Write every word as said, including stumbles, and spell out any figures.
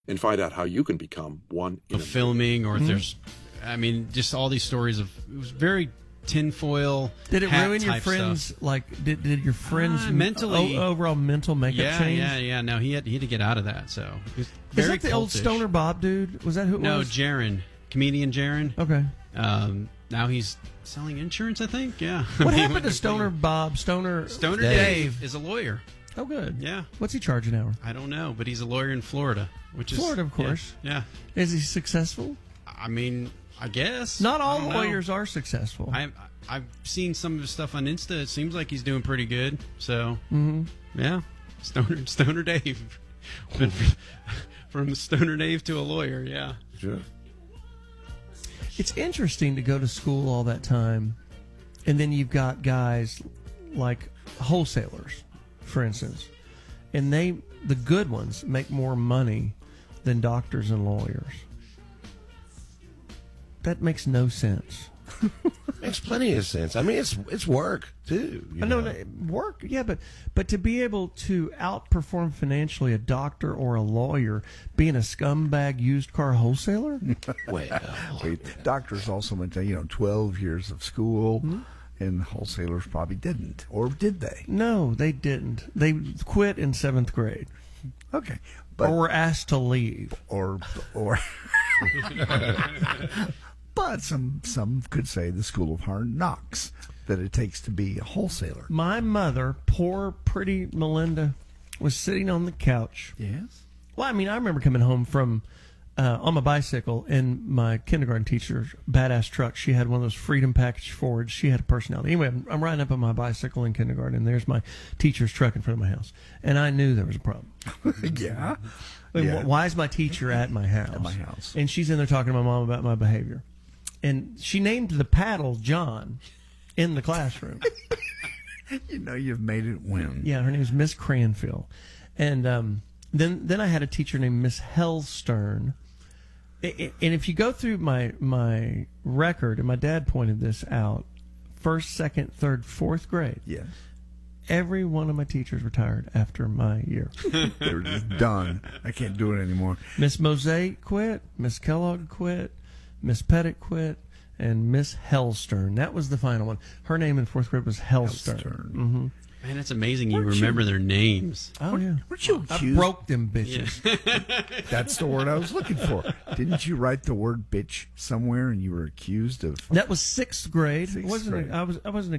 and find out how you can become one in of filming, or mm-hmm. there's, I mean, just all these stories of, it was very tinfoil. Did it hat ruin your type friends? Stuff. Like, did did your friends uh, mentally o- overall mental makeup yeah, change? Yeah, yeah, yeah. No, he had he had to get out of that. So is that the cultish. old Stoner Bob dude? Was that who it no, was? No, Jaron, comedian Jaron. Okay. Um, now he's selling insurance, I think. Yeah. What happened to Stoner Bob? Stoner Stoner Dave. Dave is a lawyer. Oh, good. Yeah. What's he charge an hour? I don't know, but he's a lawyer in Florida, which is Florida, of course. Yeah. yeah. Is he successful? I mean, I guess. Not all I lawyers know. are successful. I, I've seen some of his stuff on Insta. It seems like he's doing pretty good. So, mm-hmm. yeah, Stoner Stoner Dave, from Stoner Dave to a lawyer. Yeah. Sure. It's interesting to go to school all that time, and then you've got guys like wholesalers, for instance, and they, the good ones, make more money than doctors and lawyers. That makes no sense. Makes plenty of sense. I mean, it's it's work too. You know? know? No, work, yeah, but but to be able to outperform financially a doctor or a lawyer, being a scumbag used car wholesaler. well, Wait, doctors also went to you know twelve years of school. Mm-hmm. And wholesalers probably didn't, or did they? No, they didn't. They quit in seventh grade. Okay, but, or were asked to leave, or or. But some some could say the school of hard knocks that it takes to be a wholesaler. My mother, poor pretty Melinda, was sitting on the couch. Yes. Well, I mean, I remember coming home from uh, on my bicycle, and my kindergarten teacher's badass truck. She had one of those Freedom Package Fords. She had a personality. Anyway, I'm, I'm riding up on my bicycle in kindergarten, and there's my teacher's truck in front of my house, and I knew there was a problem. yeah. yeah. Why is my teacher at my house? At my house. And she's in there talking to my mom about my behavior. And she named the paddle John in the classroom. You know you've made it win. Yeah, her name is Miss Cranfield. And um, then then I had a teacher named Miss Hellstern. And if you go through my my record, and my dad pointed this out, first, second, third, fourth grade. Yes. Every one of my teachers retired after my year. They were just done. I can't do it anymore. Miss Mosaic quit. Miss Kellogg quit. Miss Pettit quit, and Miss Hellstern. That was the final one. Her name in fourth grade was Hellstern. Hellstern. Mm-hmm. Man, it's amazing you Weren't remember you, their names. Oh, yeah. Weren't you accused? I broke them bitches. Yeah. That's the word I was looking for. Didn't you write the word bitch somewhere and you were accused of... That was sixth grade. Sixth wasn't grade. It, I, was, I wasn't